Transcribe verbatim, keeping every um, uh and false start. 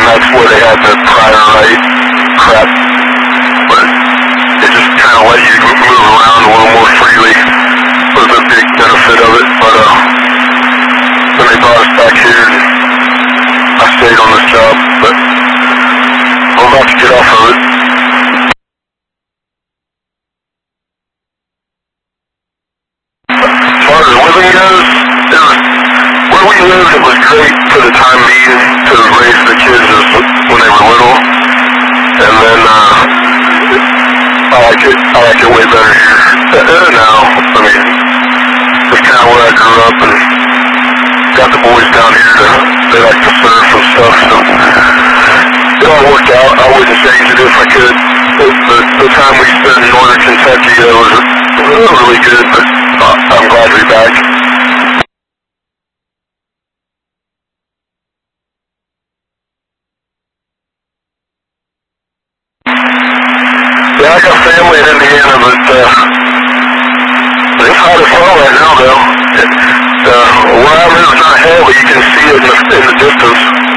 that's where they had the prior right crap. But it just kind of let you move around a little more freely. Was a big benefit of it. But uh, then they brought us back here, and I stayed on this job. But I'm about to get off of it. As far as living goes, it was, where we lived, it was great for the time being to raise the kids when they were little. And then uh, I like it. I like it way better here uh, now. I mean, it's kind of where I grew up, and got the boys down here to they like to surf and stuff. So it all worked out. I wouldn't change it if I could. The, the, the time we spent in northern Kentucky, that was really good. But uh, I'm glad to be back. Yeah, I got family in Indiana, but uh, it's hot as hell right now, though. It, uh, where I live is not hell, but you can see it in the, in the distance.